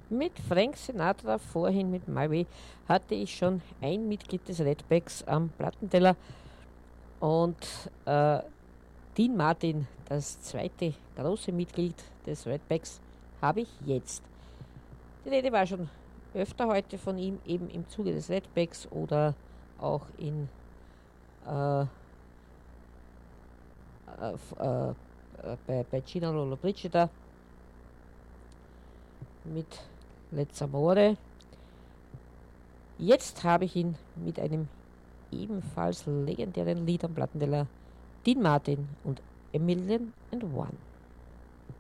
Mit Frank Sinatra, vorhin mit My Way, hatte ich schon ein Mitglied des Redbacks am Plattenteller und Dean Martin, das zweite große Mitglied des Redbacks, habe ich jetzt. Die Rede war schon öfter heute von ihm, eben im Zuge des Redbacks oder auch äh, bei Gina Lollobrigida mit Let's Amore. Jetzt habe ich ihn mit einem ebenfalls legendären Lied am Plattenteller, Dean Martin und A Million and One.